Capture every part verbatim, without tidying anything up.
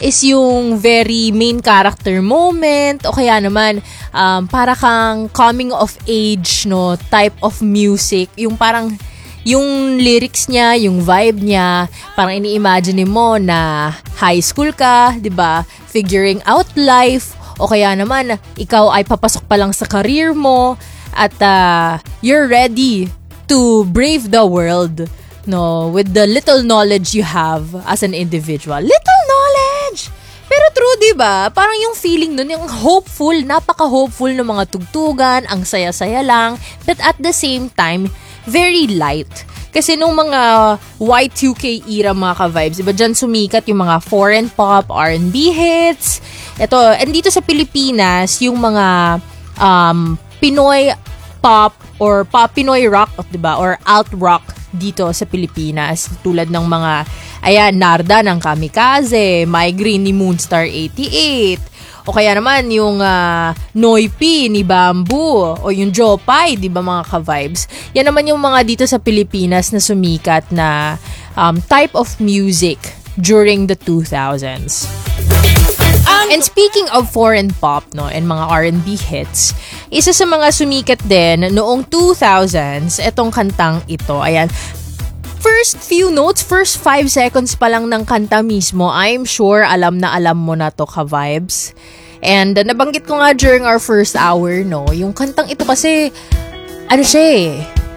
is yung very main character moment o kaya naman um, para kang coming of age no type of music, yung parang yung lyrics niya, yung vibe niya, parang ini-imagine mo na high school ka, 'di ba? Figuring out life o kaya naman ikaw ay papasok pa lang sa career mo at uh, you're ready to brave the world no with the little knowledge you have as an individual. Little knowledge! Pero true, di ba? Parang yung feeling nun, yung hopeful, napaka-hopeful ng mga tugtugan, ang saya-saya lang, but at the same time, very light. Kasi nung mga Y two K era mga ka-vibes, diba dyan sumikat yung mga foreign pop, R and B hits. Ito, and dito sa Pilipinas, yung mga um, Pinoy pop or pop Pinoy rock, diba? Or alt rock dito sa Pilipinas. Tulad ng mga, ayan, Narda ng Kamikaze, Migraine ni Moonstar eighty-eight, o kaya naman yung uh, Noipi ni Bamboo, o yung Jopay, di ba mga ka-vibes? Yan naman yung mga dito sa Pilipinas na sumikat na um, type of music during the two thousands. And speaking of foreign pop no and mga R and B hits, isa sa mga sumikat din noong two thousands, etong kantang ito. Ayan. First few notes, first five seconds pa lang ng kanta mismo, I'm sure alam na alam mo na to ka-vibes. And uh, nabanggit ko nga during our first hour, no, yung kantang ito kasi, ano siya eh,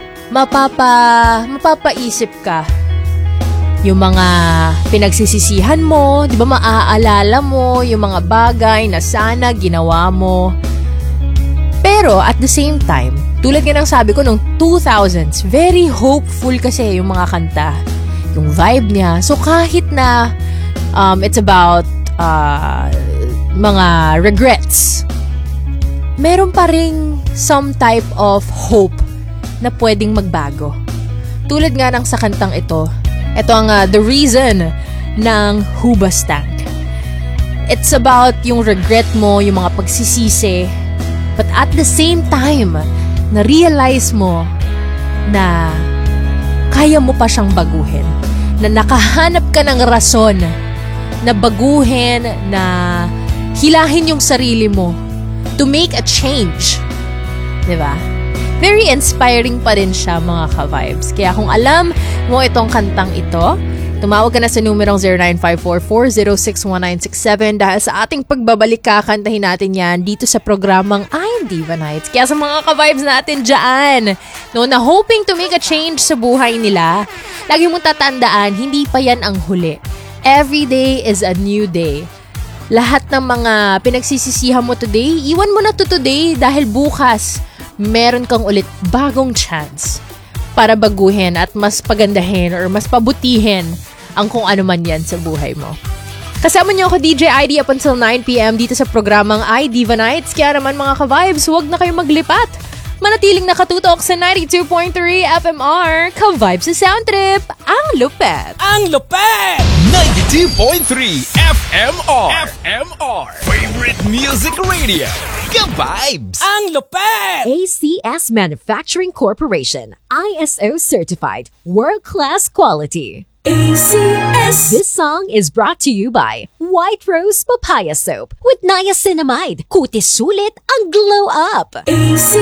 mapapa, mapapaisip ka. Yung mga pinagsisisihan mo, di ba maaalala mo yung mga bagay na sana ginawa mo. Pero at the same time, tulad nga ng sabi ko nung two thousands, very hopeful kasi yung mga kanta, yung vibe niya. So kahit na um, it's about uh, mga regrets, meron pa ring some type of hope na pwedeng magbago. Tulad nga ng sa kantang ito, ito ang uh, The Reason ng Hoobastank. It's about yung regret mo, yung mga pagsisisi, but at the same time, na-realize mo na kaya mo pa siyang baguhin. Na nakahanap ka ng rason na baguhin, na hilahin yung sarili mo to make a change. Diba? Very inspiring pa rin siya mga ka-vibes. Kaya kung alam mo itong kantang ito, tumawag ka na sa numerong zero nine five four, four zero six, one nine six seven dahil sa ating pagbabalik kakantahin natin yan dito sa programang I'm Diva Nights. Kaya sa mga ka-vibes natin dyan, no, na hoping to make a change sa buhay nila, lagi mong tatandaan, hindi pa yan ang huli. Every day is a new day. Lahat ng mga pinagsisisihan mo today, iwan mo na to today dahil bukas, meron kang ulit bagong chance para baguhin at mas pagandahin or mas pabutihin ang kung ano man yan sa buhay mo. Kasama niyo ako D J I D up until nine p.m. dito sa programang I Diva Nights. Kaya naman mga ka-vibes, huwag na kayong maglipat. Manatiling nakatutok sa ninety-two point three F M R, ka-vibes sa Sound Trip, ang lupet. Ang lupet! ninety-two point three F M R. F M R. Favorite Music Radio. Ka-vibes! Ang lupet! A C S Manufacturing Corporation, I S O certified, world-class quality. A C S. This song is brought to you by White Rose Papaya Soap with niacinamide. Kutis sulit ang glow up. A C